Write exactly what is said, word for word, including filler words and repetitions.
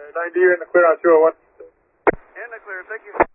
ninety, you're in the clear on two oh one. In the clear, thank you.